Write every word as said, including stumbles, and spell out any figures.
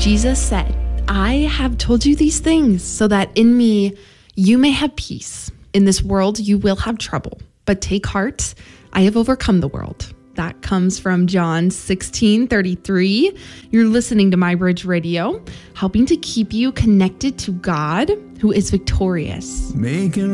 Jesus said, I have told you these things so that in me you may have peace. In this world you will have trouble, but take heart, I have overcome the world. That comes from John sixteen thirty-three. You're listening to My Bridge Radio, helping to keep you connected to God, who is victorious. Making